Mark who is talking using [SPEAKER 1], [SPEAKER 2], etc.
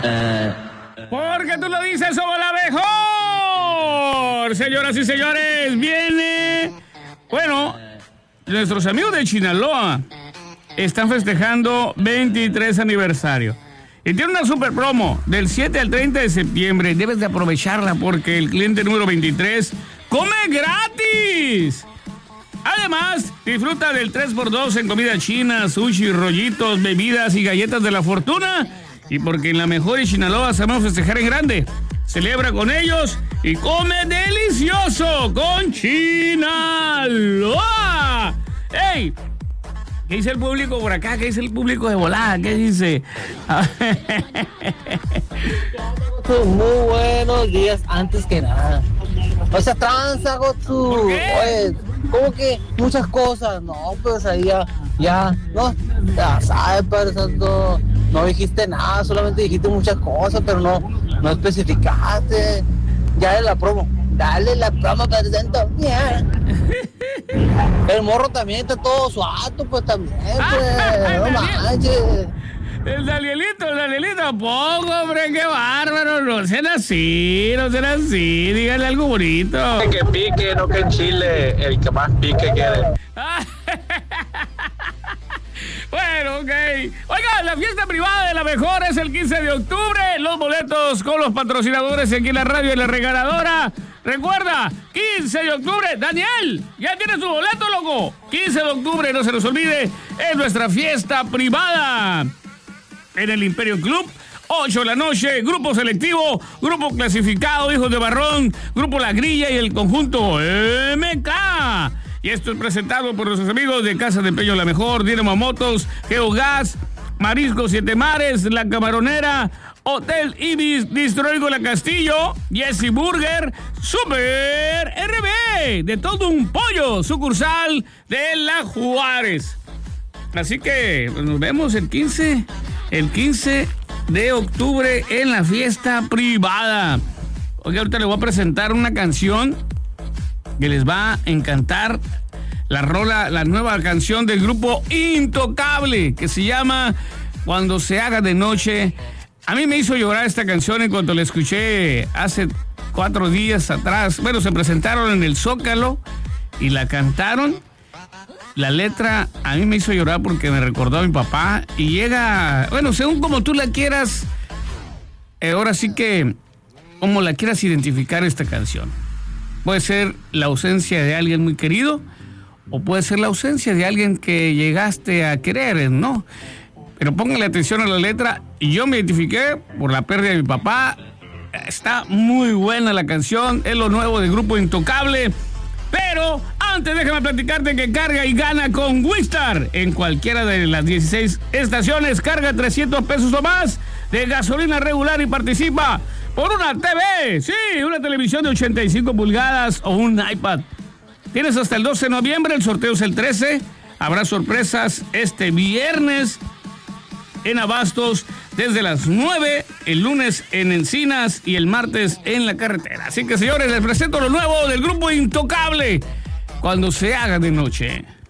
[SPEAKER 1] Porque tú lo dices, somos la mejor. Señoras y señores, viene... Bueno, nuestros amigos de Sinaloa están festejando 23 aniversario. Y tiene una super promo del 7 al 30 de septiembre. Debes de aprovecharla porque el cliente número 23 come gratis. Además, disfruta del 3x2 en comida china, sushi, rollitos, bebidas y galletas de la fortuna. Y porque en la mejor de Sinaloa sabemos festejar en grande. Celebra con ellos y come delicioso con Sinaloa. ¡Ey! ¿Qué dice el público por acá? ¿Qué dice el público de volada? ¿Qué dice?
[SPEAKER 2] Muy buenos días, antes que nada. O sea, tranza, Gotsu.
[SPEAKER 1] ¿Por qué?
[SPEAKER 2] Oye, como que muchas cosas. No, pues ahí ya sabes, Padre Santo. No dijiste nada, solamente dijiste muchas cosas, pero no especificaste. Ya de la promo. Dale la promo, Padre Santo. Yeah. El morro también está todo suato, pues también, pues. No manches.
[SPEAKER 1] El Danielito, poco, hombre, qué bárbaro. No sean así, díganle algo bonito.
[SPEAKER 3] Que pique, no que enchile, el que más pique quede.
[SPEAKER 1] Bueno, ok. Oiga, la fiesta privada de la mejor es el 15 de octubre. Los boletos con los patrocinadores aquí en la radio y la regaladora. Recuerda, 15 de octubre. Daniel, ya tienes tu boleto, loco. 15 de octubre, no se nos olvide, es nuestra fiesta privada. En el Imperio Club, 8 de la noche, grupo selectivo, grupo clasificado, Hijos de Barrón, grupo La Grilla y el conjunto MK. Y esto es presentado por nuestros amigos de Casa de Empeño La Mejor, Dinamo Motos, Geogas, Marisco Siete Mares, La Camaronera, Hotel Ibis, Distroigo La Castillo, Jesse Burger, Super RB, de todo un pollo, sucursal de La Juárez. Así que nos vemos el 15 de octubre en la fiesta privada. Oiga, ahorita les voy a presentar una canción que les va a encantar. La nueva canción del grupo Intocable, que se llama Cuando se haga de noche. A mí me hizo llorar esta canción en cuanto la escuché hace 4 días atrás. Bueno, se presentaron en el Zócalo y la cantaron. La letra a mí me hizo llorar porque me recordó a mi papá. Y llega, bueno, según como tú la quieras, ahora sí que, como la quieras identificar esta canción. Puede ser la ausencia de alguien muy querido, o puede ser la ausencia de alguien que llegaste a querer, ¿no? Pero póngale atención a la letra. Y yo me identifiqué por la pérdida de mi papá. Está muy buena la canción, es lo nuevo del grupo Intocable. Pero antes déjame platicarte que carga y gana con Wistar. En cualquiera de las 16 estaciones, carga 300 pesos o más de gasolina regular y participa por una TV. Sí, una televisión de 85 pulgadas o un iPad. Tienes hasta el 12 de noviembre, el sorteo es el 13. Habrá sorpresas este viernes en Abastos desde las 9, el lunes en Encinas y el martes en La Carretera. Así que, señores, les presento lo nuevo del grupo Intocable, Cuando se haga de noche.